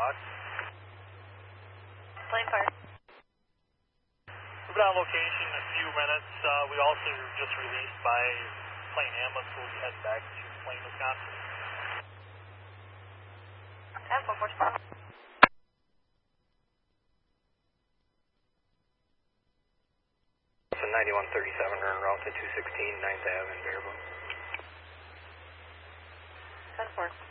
Hawk. Plane fire. Moving on location in a few minutes. We also were just released by plane ambulance. We'll be heading back to Plain, Wisconsin. 10-4-4. So 9137 run route to 216 9th Ave in Baraboo. 10-4.